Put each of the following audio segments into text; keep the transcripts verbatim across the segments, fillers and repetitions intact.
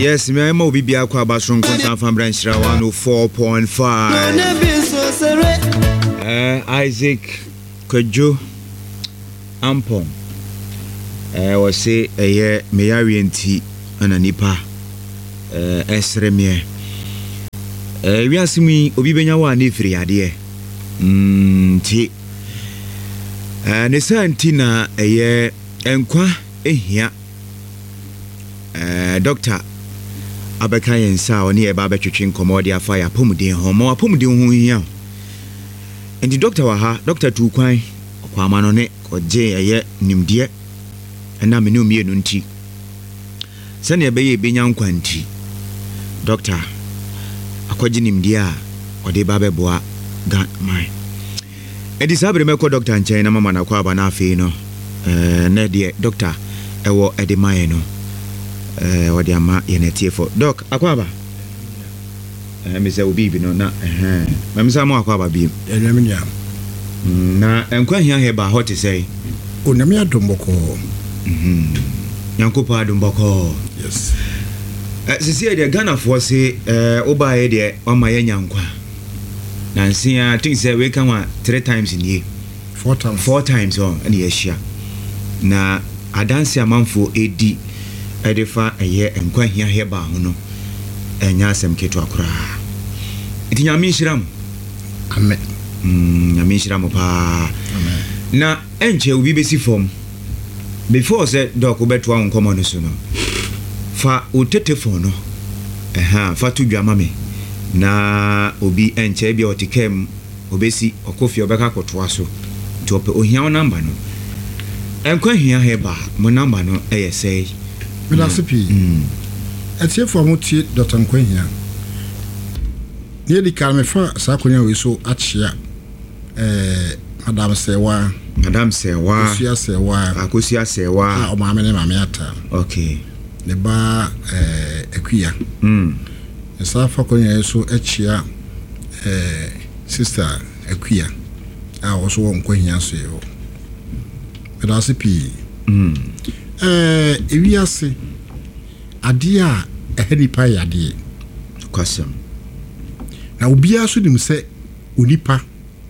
Yes, me am obi bia kwa basron kontan fam branch ra one oh four point five. Eh Isaac Kwadwo Ampon. Eh we say eye me yare enti ana nipa eh esre me. Eh wiasimi obi benya wa na efiri ade. Mm ti. Eh ne santi na eye enkwa ehia. Eh doctor abeka yensa oni eba betwetwe nkomodi afa ya pomuden ho ma pomuden ho hia endi doctor wa ha doctor tu kwan kwa amano ne oje eye nimdie na me ne omienu nti se ne ebe ye benya nkwanti doctor akoji nimdie a ode ba beboa ga mai endi sabre me ko doctor nchen na mama na kwa aba na afi no eh na de doctor ewo ede mai no eh wadi ama yeneti for doc akwaba eh me say obi bi no na eh me msa mo akwaba bi enyamnya na enkwa hia he ba hot say onami adomboko mhm yankopa adomboko yes eh sisi de Ghana for say eh oba he de o ma yanyankwa na nsia think say we can one three times in year four times four times on and yeshia na adansi amanfo edi edefa eye enkwa hia heba ho no enya asem ketu akura iti nyame nhyiram amen mm nyame nhyiram pa amen na enche obi besi form before say doc obeto an komo no so no fa otete phone no eha fa to dwama me na obi enche bia otikem obesi okofi obeka kotoa so to ope ohia number no enkwa hia heba mo number no eye say Philosophy. Mm. Etie for muti Doctor Nkwehia. Nieli kalme fa sa konya we so achia eh Madam Sewa, Madam Sewa, Akosia Sewa, Akosia Sewa. Ah o maame ne maame ata. Okay. Ne ba eh Akuya. Mm. Sa fa konya so achia eh sister Akuya. Ah o so Nkwehia so yo. Philosophy. Mm. Eh ewiase ade a ehenipa yade kwasam na obia so dim se onipa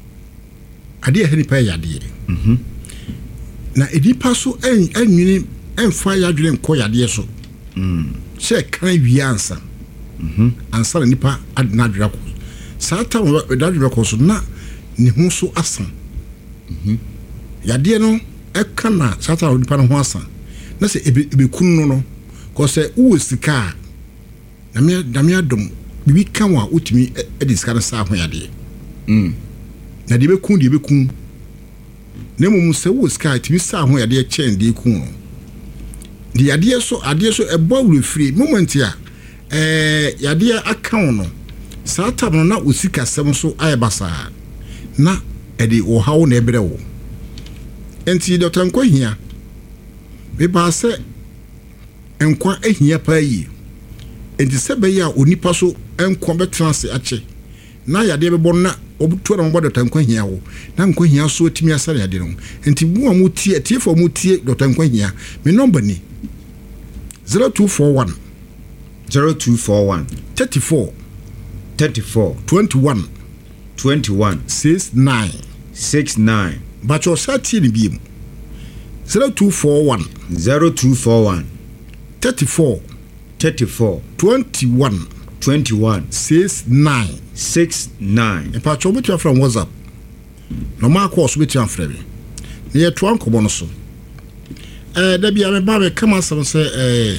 ade ehenipa yade mhm na edipa so en anwini emfa yadwene nko yade so mm se kan wiansa mhm ansa nipa adna dwira ko sata mo dadwira ko so na ne ho so asan mhm yade no ekana sata onipa no ho asan na se ebe kunu no ko se wo sika na me na me adom bibi kan wa utimi e disika na sa ho yade mm na de be kun de be kun na mum se wo sika timi sa ho yade chen de kun de yade so ade so e bo wure free moment ya eh yade account no sa tab no na usika sem so ayebasa na e de wo hawo na ebere wo enti Doctor Nkwehia be ba se enkwa ehia pa yi enti se be ya onipa so enkwa betranse ache na yade be bon na obutu na mbo Doctor Nkwehia wo na Nkwehia so timi asare yade no enti bu amu tie tie fo mu tie Doctor Nkwehia me number ni zero two four one zero two four one thirty-four thirty-four twenty-one twenty-one sixty-nine sixty-nine but your sati ni bi zero two four one zero two four one thirty-four thirty-four twenty-one twenty-one sixty-nine sixty-nine e pa cho betu from WhatsApp no ma ko so betu afrebe ne ye to ankobo no so eh da bia me ba me kama sam se eh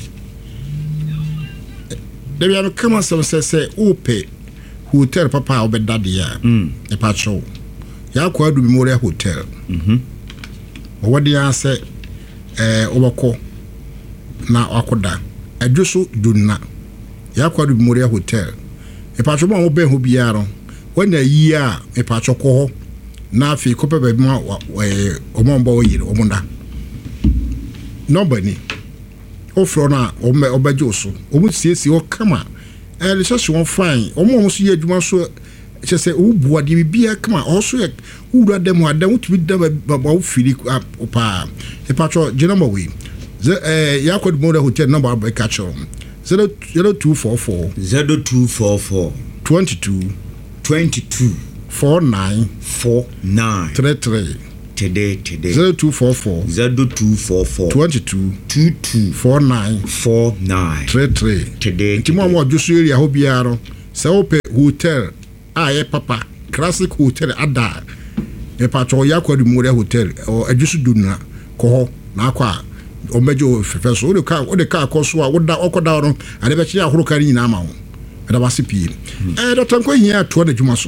da bia me kama sam se se ope hotel papa obedade ya mm e pa cho ya ko adu Memorial Hotel mhm wodi ya se eh obako na akoda adwoso dunna ya ko adu Memorial Hotel e pa cho mo be ho biaro wanya yi a e pa cho ko ho na afi ko pe be ma eh omombo oyire omunda number ni ofro na ome obajo so omu siesi o kama eh le so won fine omo so ye adwuma so che se ubu ade bibia kama also ye uru adam adam utbi da ba ba fili pa e patro je number we ze eh yakod Memorial Hotel number ba catch zero two four four zero two four four twenty-two twenty-two forty-nine forty-nine thirty-three today today zero two four four zero two four four twenty-two twenty-two forty-nine forty-nine thirty-three today ntimo mo adwoso area ho biaro se ope hotel aye papa classic hotel ada e patro yakwadu mu hotel o adwoso dunna ko ho na akwa o mejo fefeso o de ka o de ka akoso a woda okoda no ade be chia horo kari nyina ma ho ada base pie eh doctor nko hia to da dwuma so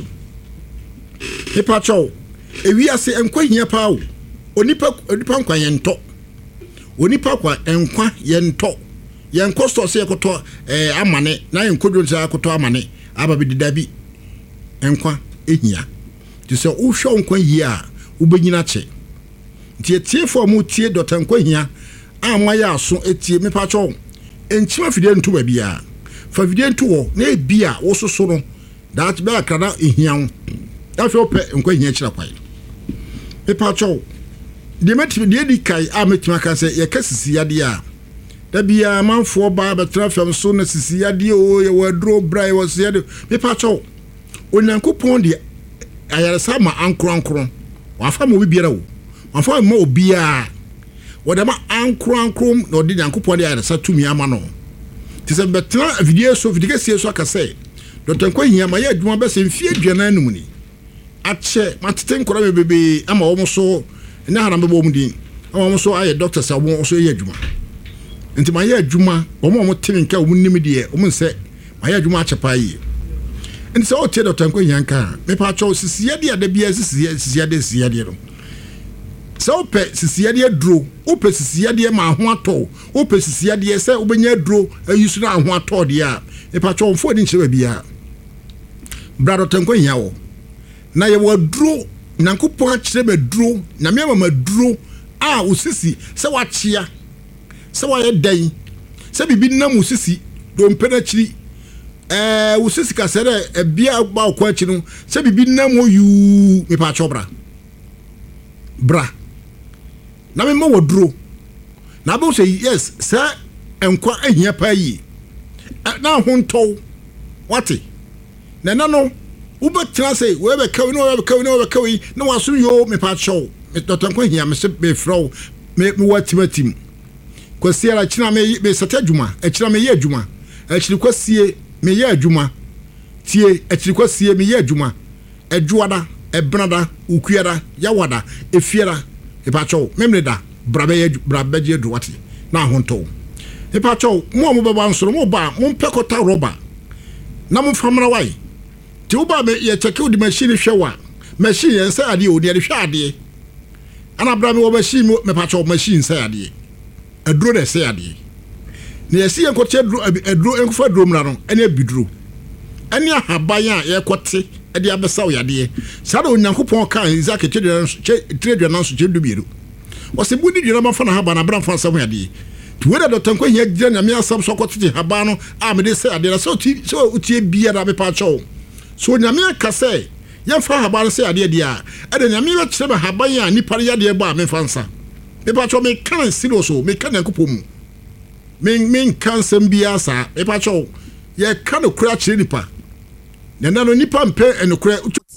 e patro ewi ase enkwa hia pa o onipa onipa nkwa yento onipa kwa enkwa yento yenko so se ekoto eh amane na yenkodwo se ekoto amane aba bi didabi enkwa ehia ti se wo hwo nkwa yi a wo benyina che ti etie fo mu tie dota nkwa hia amwa ya aso etie me pa cho enchima fide ntu ba bia fa fide ntu wo na ebia wo soso no that be akana ehia wo afi ope nkwa hia kira kwai me pa cho de meti de di kai a metima ka se ye kasisi yade a da bia manfo ba betra fam so na sisi yade o ye wadro brai wo se yade me pa cho onyankopon de ayaresa ma ankronkron wa fa mo biara wo wa fa mo obia wo ma ankronkron na odi nyankopon de ayaresa tumi ama no ti se betra video so video sie so aka se dr nkwa hia ma ye adwuma be se mfie aduana anum ni ache matete nkora bebe ama wo so na hana bebo mu din ama wo so aye doctor sa wo so ye adwuma nti ma ye adwuma wo mo tini nka wo nim de wo nse ma ye adwuma achepa yi nti se o tie doctor nkwa hia nka me pa cho sisiye de ada bia sisiye sisiye de sisiye de no se o pe sisiye de dro o pe sisiye de ma ho ato o pe sisiye de se o benya dro ayisu na ho ato de a me pa cho mfo de nche bia bra doctor nkwa hia wo na ye wadro nankopon akire medro na me ma madro a usisi se wachia se wa ye dan se bibi nam usisi do mpena chiri eh usisi ka se re ebia ba kwa achi no se bibi nam oyu me pa chobra bra na me ma wadro na be say yes se enkwa ahia pa yi na ho ntow wate na na no uba tra say we be kawi no we be kawi no we be kawi na waso yo me pa show me doctor nkwa hia me se be fro me me watimatim kwasi ara china me be sata adwuma achira me ye adwuma achiri kwasie me ye adwuma tie achiri kwasie me ye adwuma adwuada ebrada ukuada yawada efiera e pa show memle da brabe ye brabe je do wati na honto e pa show mo mo be ba nsoro mo ba mo pekota roba na mo famra wai ti uba me ye check the machine hwewa machine yen say ade o de hwe ade ana bra me wo machine me pa cho machine say ade aduro de say ade ne ye si enko che aduro enko fa duro mra no ene biduro ene ahaban a ye kote ade abesa wo yade sada onyankopon kan Isaac trade na so che dubiru wo se budi dira ma fa na haba na bra fa sa wo yade ti we da doctor nkwa hia gira na me asam so kote haba no a me de say ade na so ti so utie bia da me pa cho so nyame akase ye fa haban se ade dia ade nyame we kire haban ya nipa ya de ba me fansa me pa cho me kan siro so me kan yakopom me me kan sem bia sa me pa cho ye kan okura kire nipa na na no nipa mpe enokura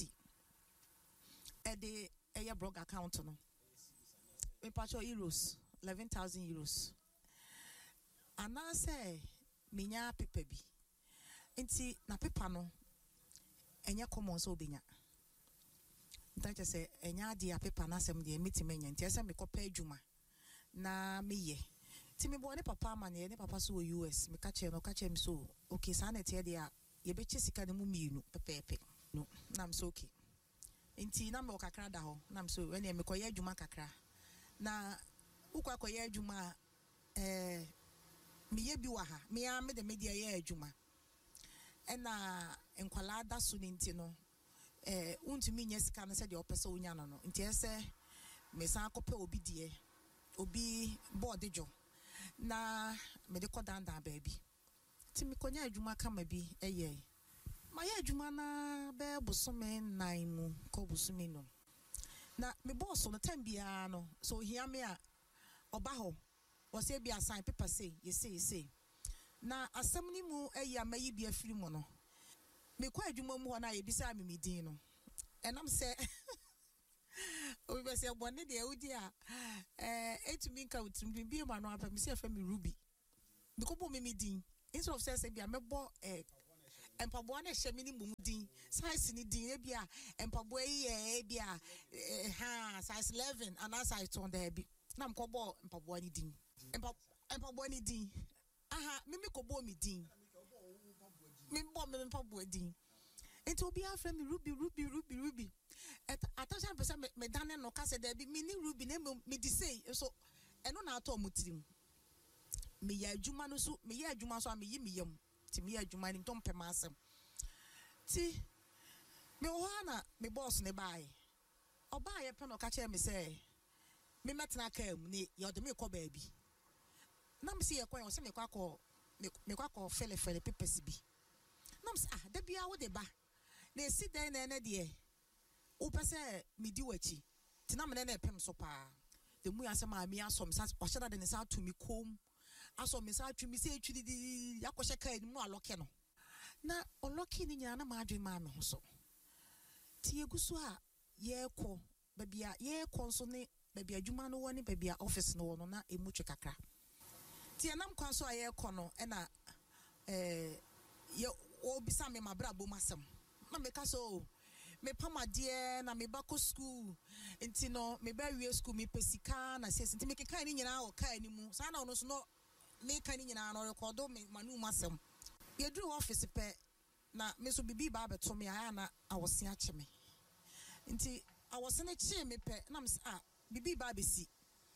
ade eya blog account no me pa cho euros eleven thousand euros ana se menya pepa bi enti na pepa no enya common so obenya ntache se enya dia paper na sem de metimenya ntia se me kopa adwuma na meye ti me bo ne papa ma ne ne papa so U S me ka che no ka che me so okay sa na tie dia ye be che sika ne mu mienu pepepe no na me so okay enti na me o kakra da ho na me so we ne me koye adwuma kakra na ukwa koye adwuma eh me ye bi wa ha me ya me de media ye adwuma ena enkwala da so nti no eh untumi nya sika na se de opese onya no no nti ese me san kope obi die obi board jo na me de kodanda baby ti me konya adwuma kama bi eye ma ya adwuma na be bosome nine mu ko bosome no na me boss no time bia no so hia me a oba ho o se bia sign paper say you say say na asɛm ni mu ɛyi amayi bi afiri mu no me kwa adwuma mu hɔ na yebisa me medin no ɛnam sɛ obi bɛ sɛ bɔne de awudi a eh etumi nka utrim bi ma no apɛ me sɛ fa me Ruby bikobo me medin instead of say say bia mebɔ eh empaboa na hye me ni mum din size ni din e bia empaboa yi e bia ha size eleven and size two there bi na mkɔbɔ empaboa ni din empaboa ni din aha me me kɔbɔ me din me bɔ me empaboa din enti obi afra me Ruby Ruby Ruby Ruby attention person me me dane no ka se there bi me ni Ruby na me di say so eno na ato omutirim me ya adwuma no so me ya adwuma so me yi me yam ti me ya adwuma ni tom pema asem ti me wo na me boss ne bae oba ye pe no ka che me say me metena kam ni ye de me ko ba bi na me se ye kwan o se me kwa ko me kwa ko fele fele pepesi bi na me se ah da bia wo de ba na esi dan na na de wo pese me di wachi ti na me na epem so pa de mu asem a me asom sa o hyeda de ne sa to me kom aso me sa atwi me se atwi di yakɔhye kai ni mu aloke no na oloke ni nyana na ma adwe ma me ho so ti eguso a ye kɔ ba bia ye kɔ nso ne ba bia adwuma no woni ba bia office no wono na emu twe kakra ti enam kwan so a ye kɔ no e na eh ye obisa me mabra bom asem na me ka so me pamade na me bako school enti no me ba wie school me pesika na sesi enti me keka ni nyina wo kai ni mu sa na ono so no me kan ni nyina no record me manu masem ye dru office pe na me so bibi ba beto me aya na awose ache me enti awose ne che me pe na me ah bibi ba besi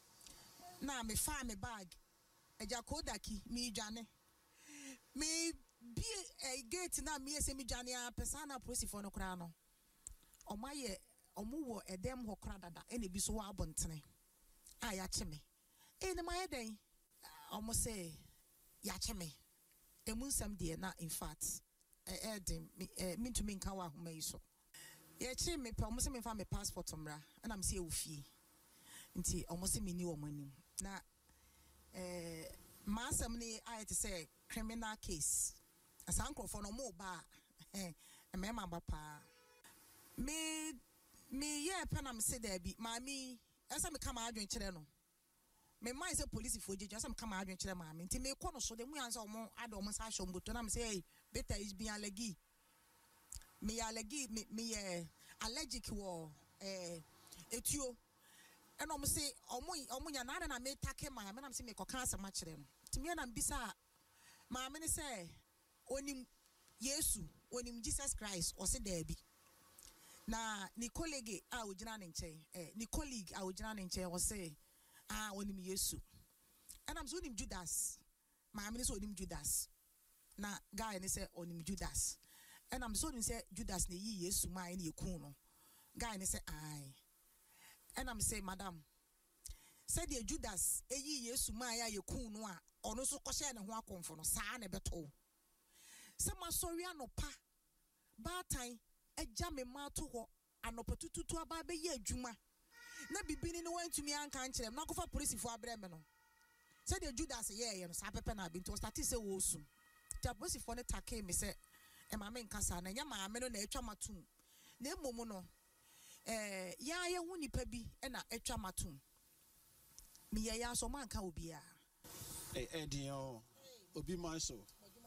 na me fa me bag eja kodaki me dwane me bi e gate na me ese me dwane a pesa na prosifo no kra no omaye omuwo edem ho kra dada ene bi so wa abontene a ya che me ene maye den omo say ya che me emunsam de na in fact eh edem me to me nka wa homa yi so ye che me pe omo say me fa me passport mra na am say e wo fie nti omo say me ni wo manim na eh masam ni I to say criminal case asankrofo no mo ba eh me ma ba pa me me ye penam say there bi mami esa me kama adwen kire no me mai say police fo jeje esa me kama adwen kire mami nti me kɔ no so de mu yansa omo ade omo sa hwo mboto na me say better is be allergy me allergy me me eh allergic wo eh etuo ena omo say omo omo nya na na me take mami na me say me kɔ cancer ma kire no nti me na mbisa mami ne say onim Yesu onim Jesus Christ o say there bi na ni colleague a ojina ne nchen eh ni colleague a ojina ne nchen o say ah onim Yesu and am so onim Judas ma me so onim Judas na guy ne say onim Judas and am so onim say Judas ne yi Yesu ma ne yekun no guy ne say ai and am say madam say the Judas e yi Yesu ma ya yekun no a ono so kɔ hye ne ho akonfo no saa ne beto se masori anopa batan eja me ma to ho anopotututu aba be ye adwuma na bibini no wantumi anka nkyerem na kofa police fo abrɛ me no se de Judas ye ye no sa pepe na bi nto start say wo sum ta police fo ne take me se e ma me nkasa na nya ma me no na etwa matum na emom no eh ya ye hu nipa bi e na etwa matum me ye ya so man ka obi a eh edin o obi man so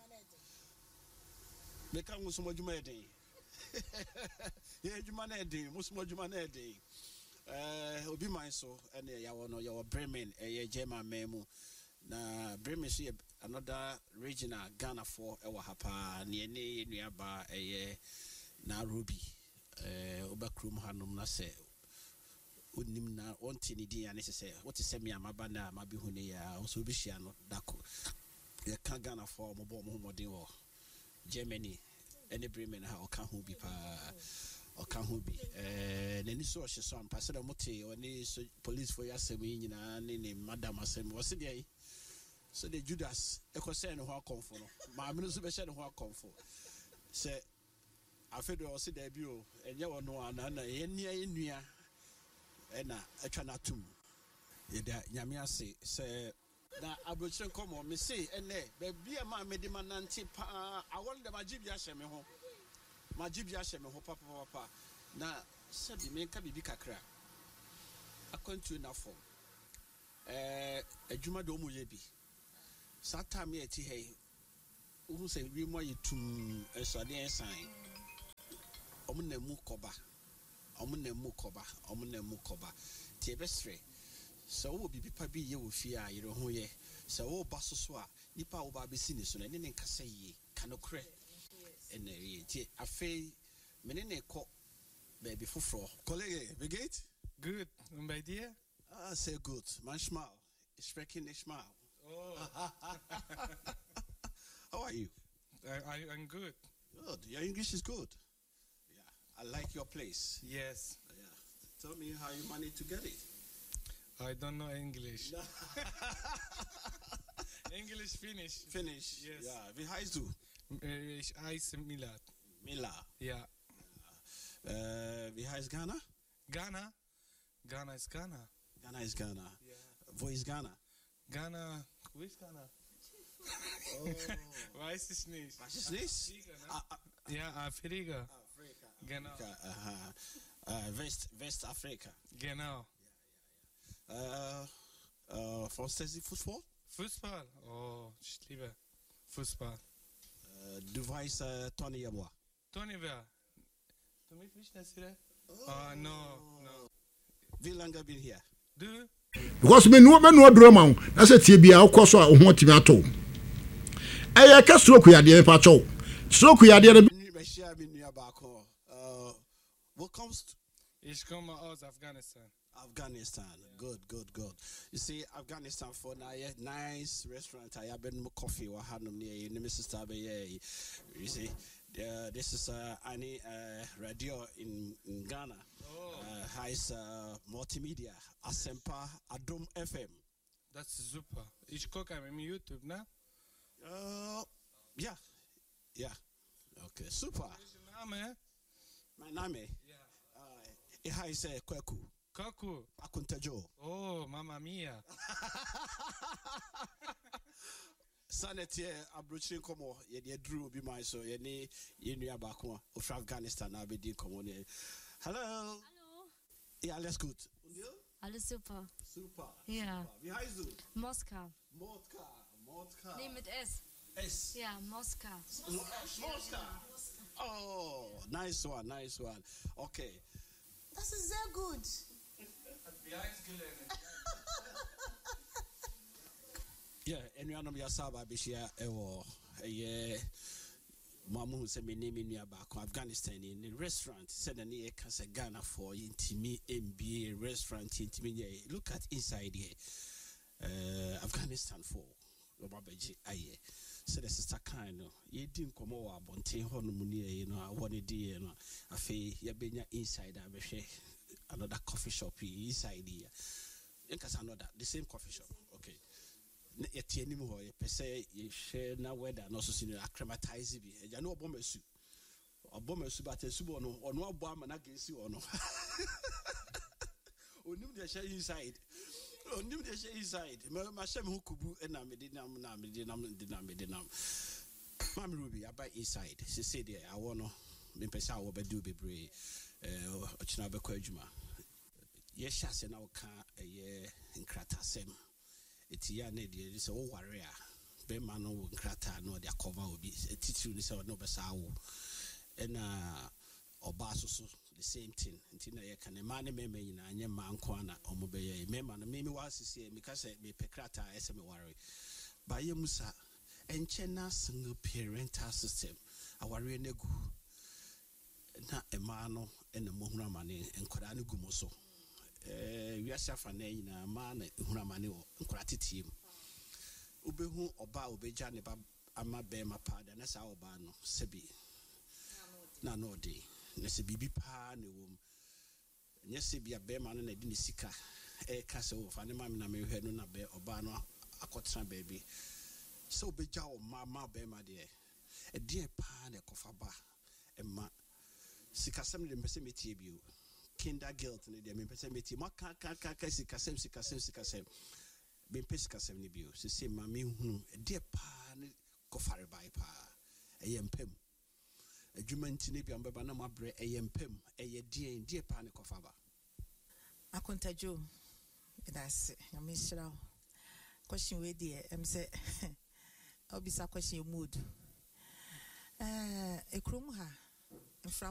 me kan wo so modwuma edin ye adwuma na edin musumo adwuma na edin eh obi man so ene ya wo no ya wo Bremen eh German memu na Bremen so another regional Ghana for e wa hapa ne ne nuaba eh na Ruby eh obakrum hanom na se onim na onti ni din ane se what is me amaba na mabihu ne ya so obi hia no dako ye kan Ghana for mo bo mo modin wo Germany any Bremen ha oka ho bi pa oka ho bi eh nani so ohye so ampa se da mote oni so police for yasemi nyina ne ne madam asemi wo se dey so the Judas e ko se ne ho akonfo no ma me no so be hye ne ho akonfo se afedo wo se da bi o enye wo no ana na ye nia enua e na atwa na tum ye da nyame ase se na abrochire komo me say ene be bia ma me de manante pa awon de magibia hye me ho magibia hye me ho papa papa na se bi me nka bibi kakra akwantu na form eh adwuma do mu ye bi sata me eti hey who say we mo yitum esade ensan omna mu koba omna mu koba omna mu koba tie besre so wo bibi pa bi ye wo fi a yire ho ye so wo ba so so a nipa wo ba be si ni so na ne ne nkasa yi kanokre ene ye tie afei mene ne ko baby foforo Kollege, wie geht's? Gut, und bei dir? ah sehr gut manchmal ich spreche nicht mal Oh, how are you I, I, I'm good. good your English is good yeah I like your place Yes, yeah tell me how you managed to get it I don't know English. English finish. finish Yes. yeah wie heißt du Äh, Ich heiße Milad. Mila Ja. äh wie heißt Ghana Ghana? Ghana ist Ghana. Ghana is Ghana Ja. wo ist Ghana Ghana, wo ist Ghana? Weiß ich nicht. was ist nicht Afrika, ne? Ah, ah, Ja, Afrika. Afrika Genau. aha äh West Westafrika Genau. äh äh Französisch Fußball Fußball? Oh, ich liebe Fußball. äh du weißt äh, Tony Yeboah Tony wer? Du mich nicht nesire? Oh, no, no. wie lange bin hier Du? because me no me no duro ma wo na se tie bia wo so a wo ho timi ato eye ka stroke ya de pa cho stroke ya de Ni be share me nua ba ko uh what comes to Ich komme aus Afghanistan. Afghanistan good good good you see Afghanistan for now yeah, nice restaurant I have been coffee or hanum near you sister be yeah you see uh, this is uh any uh radio in, in Ghana Oh, uh has uh multimedia Asempa Adom F M das ist super. Ich gucke im YouTube, ne? uh yeah yeah okay super Welcher Name? my name Ja. uh it has uh, Kweku Kaku. Akuntajo Oh, Mamma Mia. Sanity abrochine komo ye de dru bi man so ye ne ye nua ba ko of Afghanistan na be din komo ne hello Hallo, yeah let's good alles super. super Ja, super. Wie heißt du Moskau. Modka Modka Nee, mit S. S Ja, Moskau. Modka oh nice one nice one okay Das ist sehr gut. Wie heißt gelernt? yeah enuanom ya saba be share ewo eh mamu se me name nua ba ko Afghanistan in the restaurant said na e ka se Ghana for intimi M B A restaurant intimi nye look at inside here uh Afghanistan for obabeji aye so the sister kind no ye di nkomo wa bonten ho no mu ne ye no a woni di ye no afi ye benya inside a behwe another coffee shop inside here in case another the same coffee shop okay ye tie nim ho ye pese ye hwe na weather no so sinu acclimatize bi eja no obomasu obomasu but esubo no ono abo ama na gesi ono onim de share inside onim de share inside ma ma share me kubu na me de nam na me de nam de nam de nam Mami Ruby about inside she said there I want no me pese a wo be do bebre eh ochina be kwa adwuma ye hyase na wo ka eye nkratasem eti ya na de se wo ware a be ma no wo nkrata no de cover obi etitu ni se no be sa wo ena oba soso the same thing nti na ye kan ma ne mema nyina anye ma nko ana omo be ye mema no memi wa sisi mi ka se me pekrata ese me ware ba ye musa enche na single parental system aware negu na ema no ena mo hunu amane enkwara ne gumo so eh wiasa fa na nyina ma na hunu amane wo nkwara titiem obehu oba obeja ne ba ama be ma pada na sa oba no sebi na no de na se bibi pa ne wom nya se bia be ma no na di ne sika e ka se wo fa ne ma na me hwe no na be oba no akotra baby so obeja o ma ma be ma de e de pa ne kofa ba e ma sikasem de mpese metie bio kinder guilt ne de mpese metie ma ka ka ka ka sikasem sikasem sikasem mempɛ sika sɛm no bio sese ma menhunu ɛdeɛ paa ne kɔfare bae paa ɛyɛ mpam adwuma nti ne bia mbɛba na mabrɛ ɛyɛ mpam ɛyɛ deɛ deɛ paa ne kɔfa ba akontagyo that's I'm sure question we there em say obisa question mood eh ekrom ha mfra